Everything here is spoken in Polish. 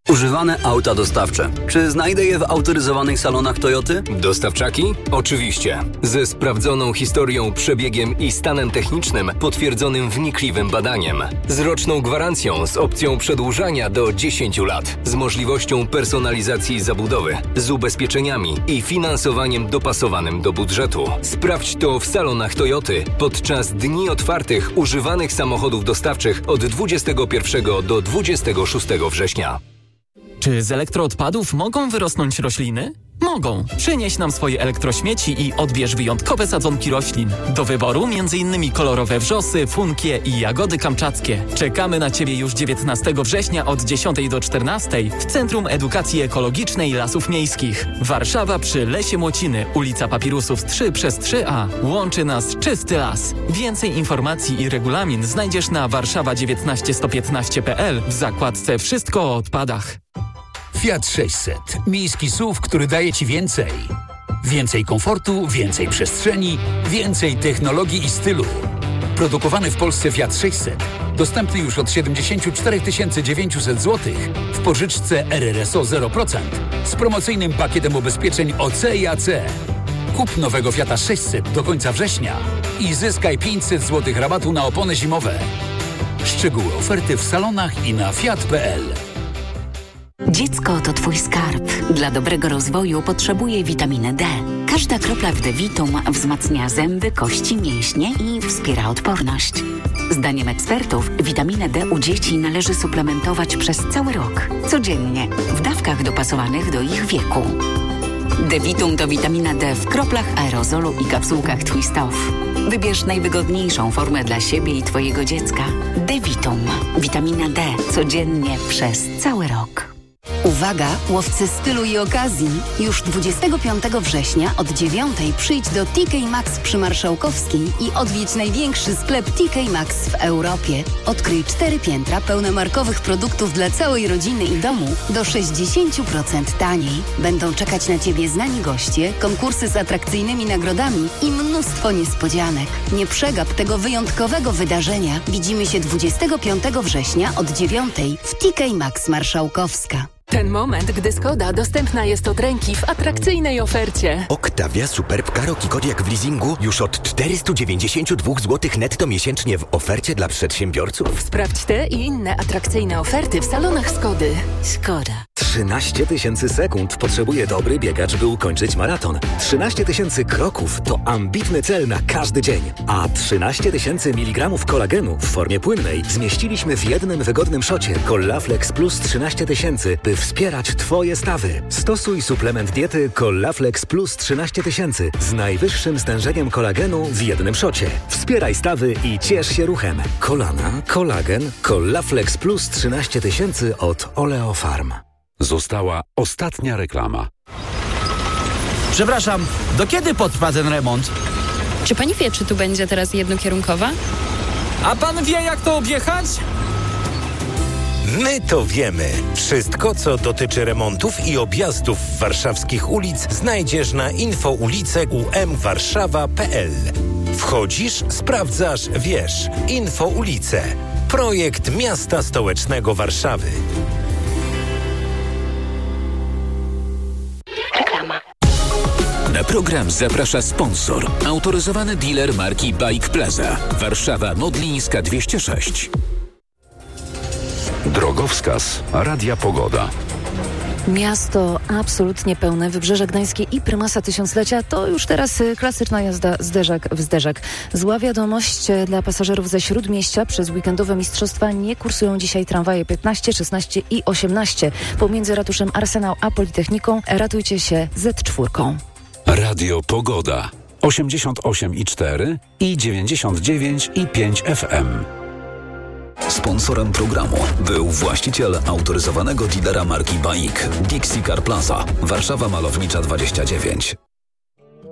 Używane auta dostawcze. Czy znajdę je w autoryzowanych salonach Toyoty? Dostawczaki? Oczywiście. Ze sprawdzoną historią, przebiegiem i stanem technicznym potwierdzonym wnikliwym badaniem. Z roczną gwarancją z opcją przedłużania do 10 lat. Z możliwością personalizacji zabudowy. Z ubezpieczeniami i finansowaniem dopasowanym do budżetu. Sprawdź to w salonach Toyoty podczas dni otwartych używanych samochodów dostawczych od 21 do 26 września. Czy z elektroodpadów mogą wyrosnąć rośliny? Mogą. Przynieś nam swoje elektrośmieci i odbierz wyjątkowe sadzonki roślin. Do wyboru m.in. kolorowe wrzosy, funkie i jagody kamczackie. Czekamy na Ciebie już 19 września od 10 do 14 w Centrum Edukacji Ekologicznej Lasów Miejskich. Warszawa przy Lesie Młociny, ulica Papirusów 3/3A. Łączy nas czysty las. Więcej informacji i regulamin znajdziesz na warszawa19115.pl w zakładce Wszystko o odpadach. Fiat 600. Miejski SUV, który daje Ci więcej. Więcej komfortu, więcej przestrzeni, więcej technologii i stylu. Produkowany w Polsce Fiat 600. Dostępny już od 74 900 zł w pożyczce RRSO 0% z promocyjnym pakietem ubezpieczeń OC i AC. Kup nowego Fiata 600 do końca września i zyskaj 500 zł rabatu na opony zimowe. Szczegóły oferty w salonach i na fiat.pl. Dziecko to Twój skarb. Dla dobrego rozwoju potrzebuje witaminy D. Każda kropla w D-Vitum wzmacnia zęby, kości, mięśnie i wspiera odporność. Zdaniem ekspertów witaminę D u dzieci należy suplementować przez cały rok. Codziennie, w dawkach dopasowanych do ich wieku. D-Vitum to witamina D w kroplach aerozolu i kapsułkach Twist Off. Wybierz najwygodniejszą formę dla siebie i Twojego dziecka. D-Vitum. Witamina D codziennie przez cały rok. Uwaga, łowcy stylu i okazji! Już 25 września od 9 przyjdź do TK Maxx przy Marszałkowskiej i odwiedź największy sklep TK Maxx w Europie. Odkryj 4 piętra pełne markowych produktów dla całej rodziny i domu do 60% taniej. Będą czekać na Ciebie znani goście, konkursy z atrakcyjnymi nagrodami i mnóstwo niespodzianek. Nie przegap tego wyjątkowego wydarzenia. Widzimy się 25 września od 9 w TK Maxx Marszałkowska. Ten moment, gdy Skoda dostępna jest od ręki w atrakcyjnej ofercie. Octavia Superb Karoq i Kodiaq w leasingu już od 492 zł netto miesięcznie w ofercie dla przedsiębiorców. Sprawdź te i inne atrakcyjne oferty w salonach Skody. Skoda. 13 000 sekund potrzebuje dobry biegacz, by ukończyć maraton. 13 000 kroków to ambitny cel na każdy dzień. A 13 000 mg kolagenu w formie płynnej zmieściliśmy w jednym wygodnym szocie. Collaflex Plus 13 000, by wspierać Twoje stawy. Stosuj suplement diety Collaflex Plus 13 000 z najwyższym stężeniem kolagenu w jednym szocie. Wspieraj stawy i ciesz się ruchem. Kolana, kolagen, Collaflex Plus 13 000 od Oleofarm. Została ostatnia reklama. Przepraszam, do kiedy potrwa ten remont? Czy pani wie, czy tu będzie teraz jednokierunkowa? A pan wie, jak to objechać? My to wiemy. Wszystko, co dotyczy remontów i objazdów warszawskich ulic, znajdziesz na infoulice.umwarszawa.pl. Wchodzisz, sprawdzasz, wiesz. Infoulice. Projekt Miasta Stołecznego Warszawy. Reklama. Na program zaprasza sponsor. Autoryzowany dealer marki Bike Plaza. Warszawa Modlińska 206. Drogowskaz Radia Pogoda. Miasto absolutnie pełne, Wybrzeże Gdańskie i Prymasa Tysiąclecia to już teraz klasyczna jazda zderzak w zderzak. Zła wiadomość dla pasażerów ze Śródmieścia. Przez weekendowe mistrzostwa nie kursują dzisiaj tramwaje 15, 16 i 18. Pomiędzy ratuszem Arsenał a Politechniką ratujcie się Z4. Radio Pogoda 88,4 i 99,5 FM. Sponsorem programu był właściciel autoryzowanego dealera marki Bike Dixie Car Plaza, Warszawa Malownicza 29.